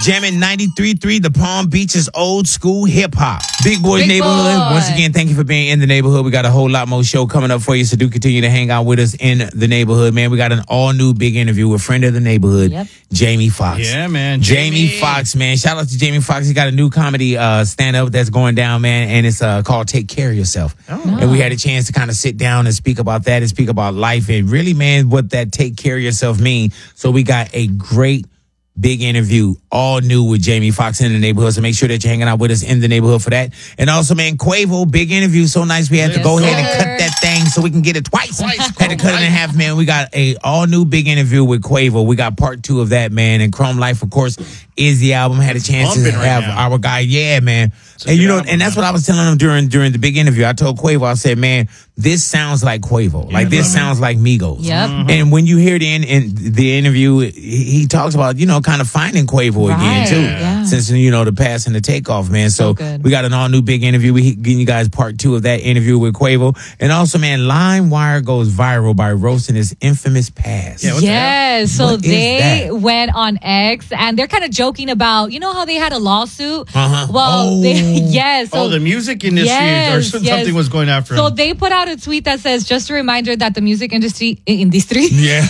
Jamming 93.3, the Palm Beaches old school hip hop. Big Boys Big Neighborhood. Boy. Once again, thank you for being in the neighborhood. We got a whole lot more show coming up for you, so do continue to hang out with us in the neighborhood, man. We got an all new big interview with friend of the neighborhood, Jamie Foxx. Yeah, man. Jamie Foxx, man. Shout out to Jamie Foxx. He got a new comedy stand up that's going down, man, and it's called Take Care of Yourself. And we had a chance to kind of sit down and speak about that and speak about life and really, man, what that take care of yourself mean. So we got a great big interview, all new with Jamie Foxx in the neighborhood. So make sure that you're hanging out with us in the neighborhood for that. And also, man, Quavo, big interview. So nice. We had to go ahead and cut that thing so we can get it twice. Had to cut it in half, man. We got a all new big interview with Quavo. We got part 2 of that, man. And Chrome Life, of course, is the album. Had a chance to have our guy. Yeah, man. And you know, album, and that's what I was telling him during the big interview. I told Quavo, I said, man, this sounds like Quavo. Like this sounds like Migos. Yep. And when you hear the interview, he talks about, you know, kind of finding Quavo again too. Yeah. Since, you know, the pass and the takeoff, man. So we got an all new big interview. We getting you guys part 2 of that interview with Quavo. And also, man, LimeWire goes viral by roasting his infamous past. Yeah, so What is they that? went on X and they're kind of joking about, you know how they had a lawsuit? Uh-huh. Well, so the music industry or something was going after him. So they put out a tweet that says, just a reminder that the music industry Yeah. industry You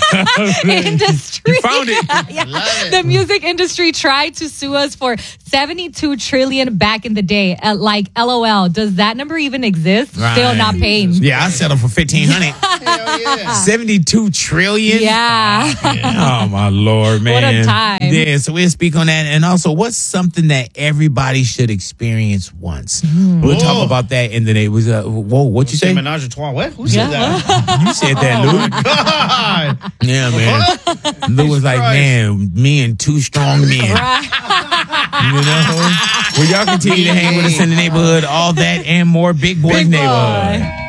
found it. the music industry tried to sue us for 72 trillion back in the day. Like, LOL, does that number even exist? Right. Still not paying. Yeah, I settled for 1,500. Hell yeah. 72 trillion? Yeah. Oh, my Lord, man. What a time. Yeah, so we'll speak on that. And also, what's something that everybody should experience once? We'll talk about that in the day. Whoa, what you say? Menage a trois. What? Who said that? You said that, Lou. God. Yeah, man. Lou was like, man, me and 2 strong men. You know? Well, y'all continue to hang with us in the neighborhood. All that and more. Big Boys Neighborhood.